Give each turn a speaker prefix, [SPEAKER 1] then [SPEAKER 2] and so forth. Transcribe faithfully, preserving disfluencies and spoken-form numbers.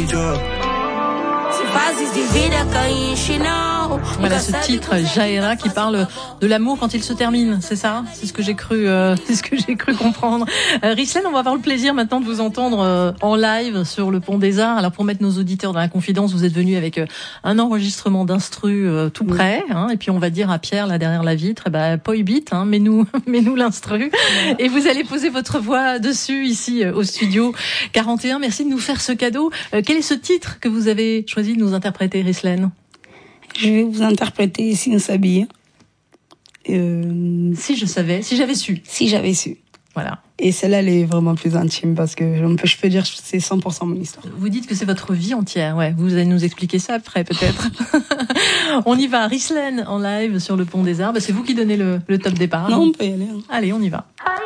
[SPEAKER 1] Voilà ce titre, Jaera, qui parle de l'amour quand il se termine, c'est ça? C'est ce que j'ai cru, euh, c'est ce que j'ai cru comprendre. Euh, Rislaine, on va avoir le plaisir maintenant de vous entendre euh, en live sur le Pont des Arts. Alors pour mettre nos auditeurs dans la confidence, vous êtes venu avec euh, un enregistrement d'instru euh, tout prêt, hein, et puis on va dire à Pierre là derrière la vitre, eh ben pas bit, hein, mais nous, mais nous l'instru, et vous allez poser votre voix dessus ici euh, au studio quarante et un. Merci de nous faire ce cadeau. Euh, quel est ce titre que vous avez choisi de nous interpréter, Rislaine?
[SPEAKER 2] Je vais vous interpréter Si on s'habille. Euh...
[SPEAKER 1] Si je savais, si j'avais su.
[SPEAKER 2] Si j'avais su.
[SPEAKER 1] Voilà.
[SPEAKER 2] Et celle-là, elle est vraiment plus intime parce que je peux dire que c'est cent pour cent mon histoire.
[SPEAKER 1] Vous dites que c'est votre vie entière, ouais. Vous allez nous expliquer ça après, peut-être. On y va. Rislaine en live sur le Pont des Arts. Bah, c'est vous qui donnez le, le top départ.
[SPEAKER 2] Non, on peut y aller. Hein.
[SPEAKER 1] Allez, on y va.